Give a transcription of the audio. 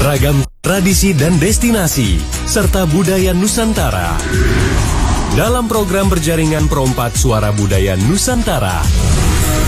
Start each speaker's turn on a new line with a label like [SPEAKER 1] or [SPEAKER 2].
[SPEAKER 1] Ragam tradisi dan destinasi, serta budaya Nusantara. Dalam program berjaringan Perompak Suara Budaya Nusantara.